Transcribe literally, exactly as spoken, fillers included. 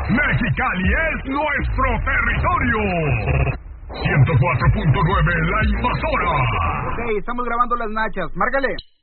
Mexicali es nuestro territorio. ciento cuatro punto nueve La Invasora. Ok, estamos grabando las nachas. Márcale.